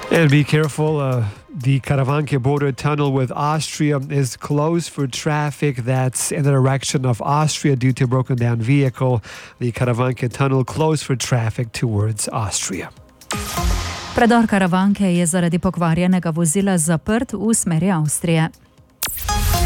And be careful, the Karavanke border tunnel with Austria is closed for traffic that's in the direction of Austria due to a broken down vehicle. The Karavanke tunnel closed for traffic towards Austria. Predor Karavanke je zaradi pokvarjenega vozila zaprt v smeri Avstrije.